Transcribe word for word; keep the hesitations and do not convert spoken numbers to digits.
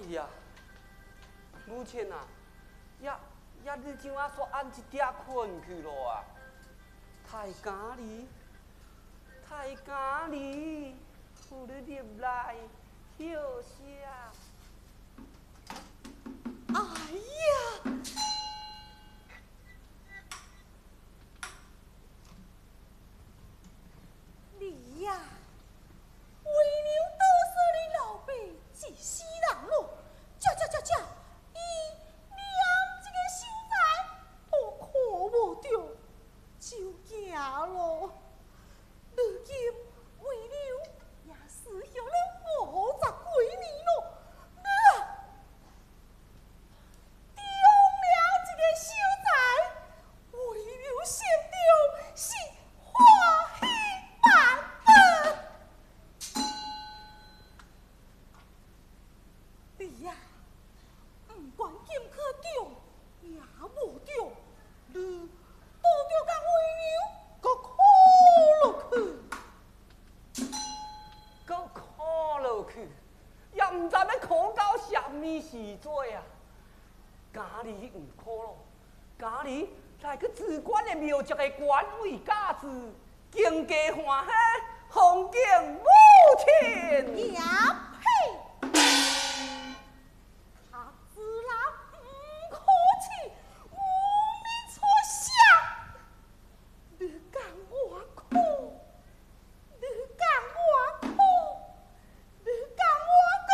呀，母亲啊，也也你怎啊说按一点困去咯啊？太假哩，太假哩，扶你入来休息啊！ 哎呀！你呀，为了多少的老爸一世人咯，这这这这，伊连这个秀才都看无着，就行咯。如今为了也死后了五十几年咯，啊！丢了这个秀才，为了献着是欢喜万分。你呀，不管金科中也无中，你多着甲为娘，搁苦落去， 搁苦落去，也唔知要苦到什么时阵啊！家里唔苦咯，家里来去治官的庙祝的官位价值，经家欢喜，奉敬母亲。 也